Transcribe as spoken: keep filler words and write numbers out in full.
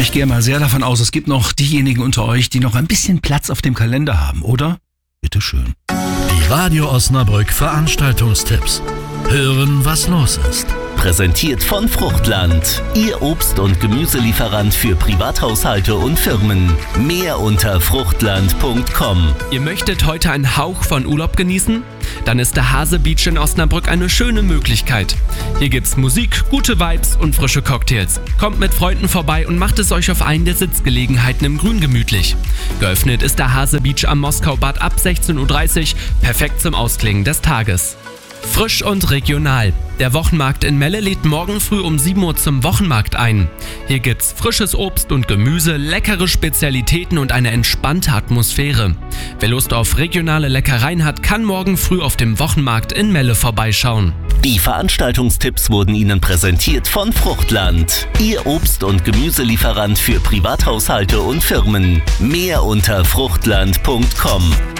Ich gehe mal sehr davon aus, es gibt noch diejenigen unter euch, die noch ein bisschen Platz auf dem Kalender haben, oder? Bitteschön. Die Radio Osnabrück Veranstaltungstipps. Hören, was los ist. Präsentiert von Fruchtland. Ihr Obst- und Gemüselieferant für Privathaushalte und Firmen. Mehr unter fruchtland punkt com. Ihr möchtet heute einen Hauch von Urlaub genießen? Dann ist der Hase Beach in Osnabrück eine schöne Möglichkeit. Hier gibt's Musik, gute Vibes und frische Cocktails. Kommt mit Freunden vorbei und macht es euch auf einen der Sitzgelegenheiten im Grün gemütlich. Geöffnet ist der Hase Beach am Moskau-Bad ab sechzehn Uhr dreißig, perfekt zum Ausklingen des Tages. Frisch und regional. Der Wochenmarkt in Melle lädt morgen früh um sieben Uhr zum Wochenmarkt ein. Hier gibt's frisches Obst und Gemüse, leckere Spezialitäten und eine entspannte Atmosphäre. Wer Lust auf regionale Leckereien hat, kann morgen früh auf dem Wochenmarkt in Melle vorbeischauen. Die Veranstaltungstipps wurden Ihnen präsentiert von Fruchtland. Ihr Obst- und Gemüselieferant für Privathaushalte und Firmen. Mehr unter fruchtland punkt com.